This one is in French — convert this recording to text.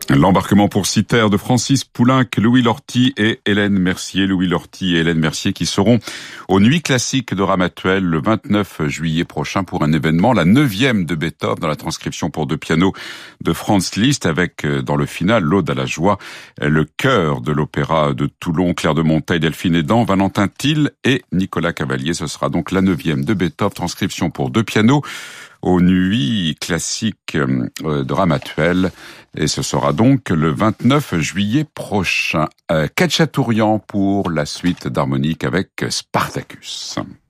L'embarquement pour Cythère de Francis Poulenc, Louis Lortie et Hélène Mercier. Louis Lortie et Hélène Mercier qui seront aux Nuits classiques de Ramatuelle le 29 juillet prochain pour un événement, la 9e de Beethoven dans la transcription pour 2 pianos de Franz Liszt avec dans le final l'Aude à la joie, le chœur de l'opéra de Toulon, Claire de Monteil, Delphine Edan, Valentin Thill et Nicolas Cavalier. Ce sera donc la 9e de Beethoven, transcription pour 2 pianos aux Nuits classiques de Ramatuelle. Et ce sera donc le 29 juillet prochain. Cate Chateaurian pour la suite d'harmonique avec Spartacus.